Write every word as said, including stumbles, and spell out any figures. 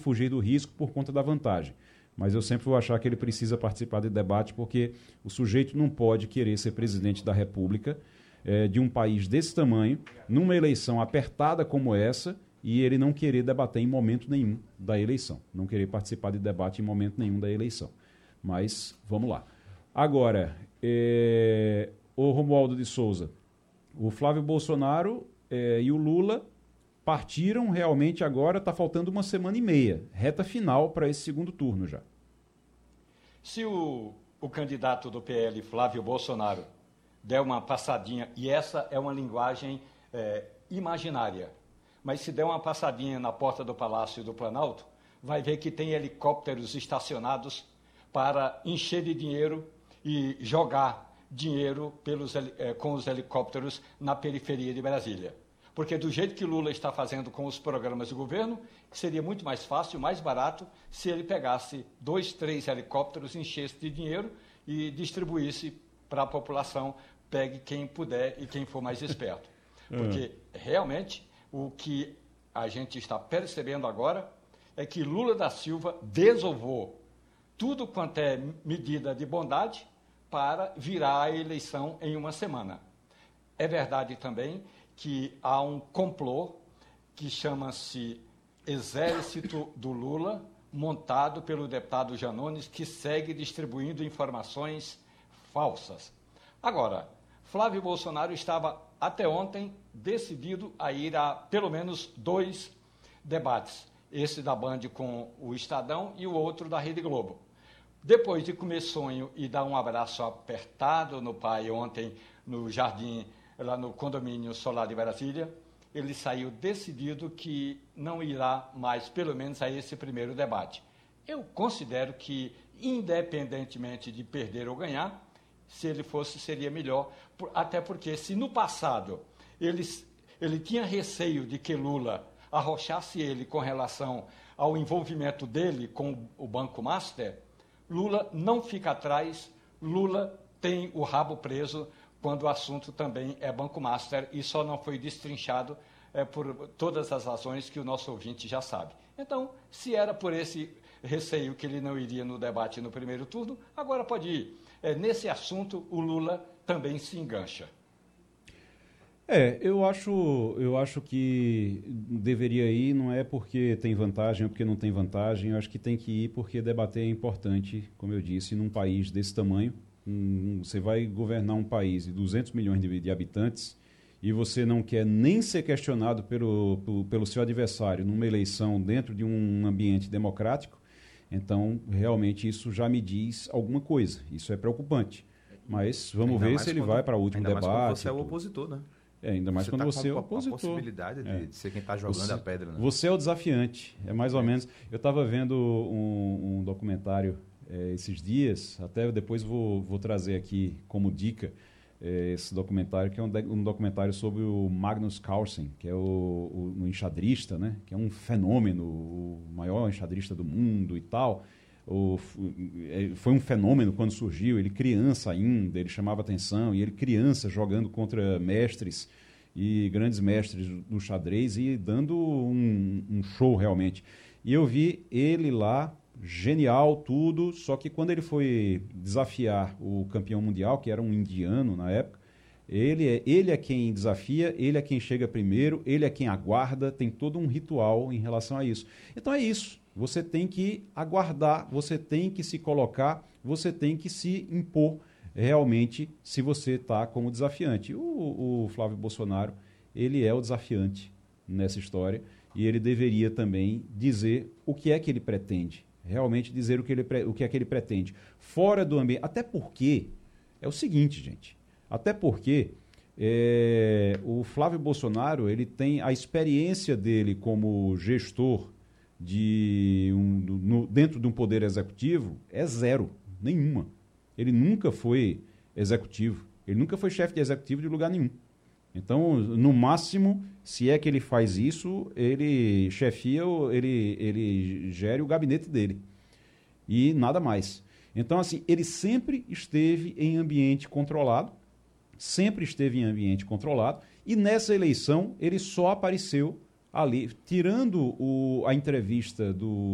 fugir do risco por conta da vantagem. Mas eu sempre vou achar que ele precisa participar de debate, porque o sujeito não pode querer ser presidente da República é, de um país desse tamanho, numa eleição apertada como essa, e ele não querer debater em momento nenhum da eleição, não querer participar de debate em momento nenhum da eleição. Mas vamos lá. Agora, é, o Romualdo de Souza, o Flávio Bolsonaro é, e o Lula partiram realmente agora, está faltando uma semana e meia, reta final para esse segundo turno já. Se o, o candidato do P L, Flávio Bolsonaro, der uma passadinha, e essa é uma linguagem é, imaginária, mas se der uma passadinha na porta do Palácio do Planalto, vai ver que tem helicópteros estacionados para encher de dinheiro e jogar dinheiro pelos, é, com os helicópteros na periferia de Brasília. Porque do jeito que Lula está fazendo com os programas do governo, seria muito mais fácil, mais barato, se ele pegasse dois, três helicópteros, enchesse de dinheiro e distribuísse para a população, pegue quem puder e quem for mais esperto. Porque, realmente, o que a gente está percebendo agora é que Lula da Silva desovou tudo quanto é medida de bondade para virar a eleição em uma semana. É verdade também que há um complô que chama-se Exército do Lula, montado pelo deputado Janones, que segue distribuindo informações falsas. Agora, Flávio Bolsonaro estava até ontem decidido a ir a pelo menos dois debates, esse da Band com o Estadão e o outro da Rede Globo. Depois de comer sonho e dar um abraço apertado no pai ontem no jardim, lá no condomínio solar de Brasília, ele saiu decidido que não irá mais, pelo menos, a esse primeiro debate. Eu considero que, independentemente de perder ou ganhar, se ele fosse, seria melhor, até porque, se no passado ele, ele tinha receio de que Lula arrochasse ele com relação ao envolvimento dele com o Banco Master, Lula não fica atrás, Lula tem o rabo preso quando o assunto também é Banco Master e só não foi destrinchado é, por todas as razões que o nosso ouvinte já sabe. Então, se era por esse receio que ele não iria no debate no primeiro turno, agora pode ir. É, nesse assunto, o Lula também se engancha. É, eu acho, eu acho que deveria ir, não é porque tem vantagem ou porque não tem vantagem, eu acho que tem que ir porque debater é importante, como eu disse, num país desse tamanho. Um, você vai governar um país de duzentos milhões de, de habitantes e você não quer nem ser questionado pelo, pelo, pelo seu adversário numa eleição dentro de um ambiente democrático, então realmente isso já me diz alguma coisa, isso é preocupante. Mas vamos ainda ver se ele quando, vai para o último ainda debate. Mais quando você é o opositor, né? É, ainda mais você quando tá você é o a, opositor. A possibilidade de, é. de ser quem está jogando você, a pedra, né? Você é o desafiante, é mais ou menos. Eu estava vendo um, um documentário é, esses dias, até depois vou, vou trazer aqui como dica é, esse documentário, que é um, um documentário sobre o Magnus Carlsen, que é o, o, um enxadrista, né? Que é um fenômeno, o maior enxadrista do mundo e tal. O, foi um fenômeno quando surgiu, ele criança ainda, ele chamava atenção, e ele criança jogando contra mestres e grandes mestres do xadrez e dando um, um show realmente. E eu vi ele lá, genial, tudo, só que quando ele foi desafiar o campeão mundial, que era um indiano na época, ele é, ele é quem desafia, ele é quem chega primeiro, ele é quem aguarda, tem todo um ritual em relação a isso. Então é isso, você tem que aguardar, você tem que se colocar, você tem que se impor realmente se você está como desafiante. O, o Flávio Bolsonaro, ele é o desafiante nessa história e ele deveria também dizer o que é que ele pretende, realmente dizer o que, ele, o que é que ele pretende, fora do ambiente, até porque, é o seguinte, gente, até porque é, o Flávio Bolsonaro, ele tem a experiência dele como gestor de um, no, dentro de um poder executivo é zero, nenhuma. Ele nunca foi executivo, ele nunca foi chefe de executivo de lugar nenhum. Então, no máximo, se é que ele faz isso, ele chefia, ele, ele gere o gabinete dele. E nada mais. Então, assim, ele sempre esteve em ambiente controlado, sempre esteve em ambiente controlado, e nessa eleição ele só apareceu ali, tirando o, a entrevista do